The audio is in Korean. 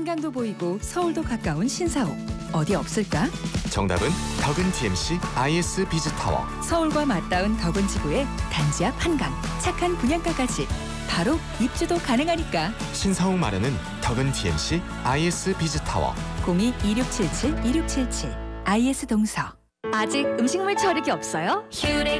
한강도 보이고 서울도 가까운 신사옥. 어디 없을까? 정답은 덕은 DMC IS 비즈타워. 서울과 맞닿은 덕은 지구에 단지 앞 한강, 착한 분양가까지. 바로 입주도 가능하니까. 신사옥 마련은 덕은 DMC IS 비즈타워. 02-2677-2677 IS 동서. 아직 음식물 처리기 없어요? 휴렉